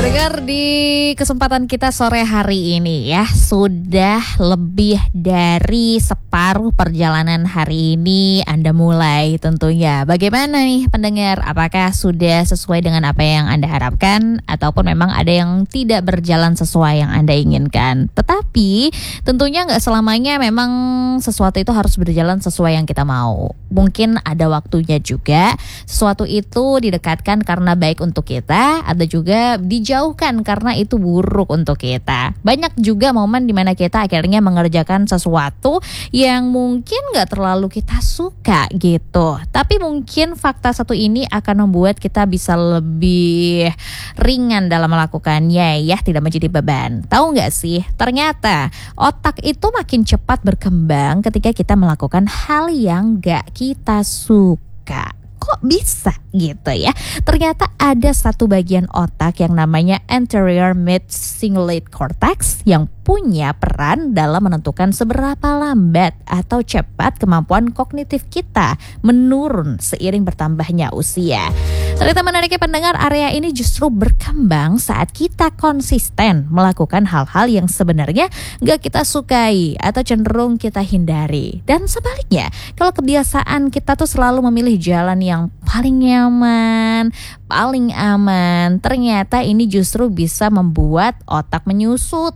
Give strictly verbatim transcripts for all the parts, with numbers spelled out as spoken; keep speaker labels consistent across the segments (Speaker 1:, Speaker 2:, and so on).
Speaker 1: Pendengar, di kesempatan kita sore hari ini ya, sudah lebih dari separuh perjalanan hari ini Anda mulai tentunya. Bagaimana nih pendengar? Apakah sudah sesuai dengan apa yang Anda harapkan? Ataupun memang ada yang tidak berjalan sesuai yang Anda inginkan? Tetapi tentunya nggak selamanya memang sesuatu itu harus berjalan sesuai yang kita mau. Mungkin ada waktunya juga sesuatu itu didekatkan karena baik untuk kita, ada juga dijauhkan karena itu buruk untuk kita. Banyak juga momen dimana kita akhirnya mengerjakan sesuatu yang mungkin gak terlalu kita suka gitu. Tapi mungkin fakta satu ini akan membuat kita bisa lebih ringan dalam melakukannya ya, tidak menjadi beban. Tahu gak sih, ternyata otak itu makin cepat berkembang ketika kita melakukan hal yang gak kita suka. Kok bisa gitu ya? Ternyata ada satu bagian otak yang namanya anterior mid cingulate cortex yang punya peran dalam menentukan seberapa lambat atau cepat kemampuan kognitif kita menurun seiring bertambahnya usia. Ternyata menariknya pendengar, area ini justru berkembang saat kita konsisten melakukan hal-hal yang sebenarnya gak kita sukai atau cenderung kita hindari. Dan sebaliknya, kalau kebiasaan kita tuh selalu memilih jalan yang paling nyaman, paling aman, ternyata ini justru bisa membuat otak menyusut.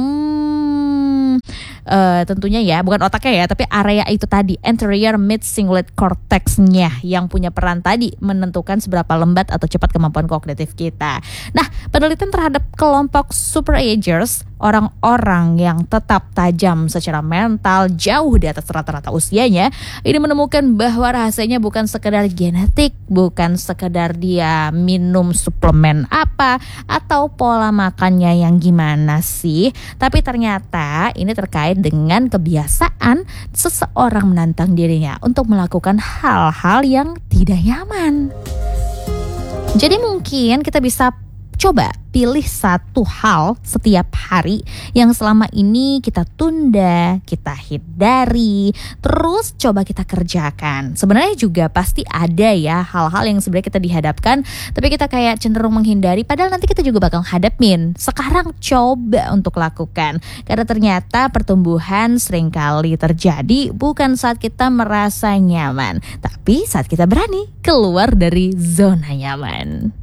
Speaker 1: Hmm, uh, tentunya ya, bukan otaknya ya, tapi area itu tadi, anterior mid cingulate cortex-nya yang punya peran tadi menentukan seberapa lembat atau cepat kemampuan kognitif kita. Nah, penelitian terhadap kelompok superagers, orang-orang yang tetap tajam secara mental jauh di atas rata-rata usianya, ini menemukan bahwa rahasianya bukan sekedar genetik, bukan sekedar dia minum suplemen apa atau pola makannya yang gimana sih, tapi ternyata ini terkait dengan kebiasaan seseorang menantang dirinya untuk melakukan hal-hal yang tidak nyaman. Jadi mungkin kita bisa coba pilih satu hal setiap hari yang selama ini kita tunda, kita hindari, terus coba kita kerjakan. Sebenarnya juga pasti ada ya hal-hal yang sebenarnya kita dihadapkan, tapi kita kayak cenderung menghindari, padahal nanti kita juga bakal hadapin. Sekarang coba untuk lakukan, karena ternyata pertumbuhan seringkali terjadi bukan saat kita merasa nyaman, tapi saat kita berani keluar dari zona nyaman.